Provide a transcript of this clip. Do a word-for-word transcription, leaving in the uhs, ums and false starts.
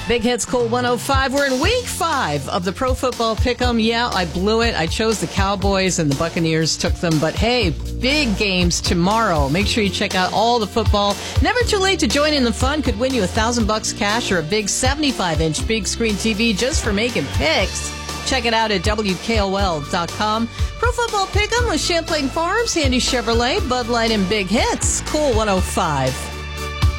Big Hits Cool one oh five. We're in week five of the Pro Football Pick'em. Yeah, I blew it. I chose the Cowboys and the Buccaneers took them. But hey, big games tomorrow. Make sure you check out all the football. Never too late to join in the fun. Could win you a thousand bucks cash or a big seventy-five inch big screen T V just for making picks. Check it out at W K O L dot com. Pro Football Pick'em with Champlain Farms, Handy Chevrolet, Bud Light, and Big Hits. Cool one oh five.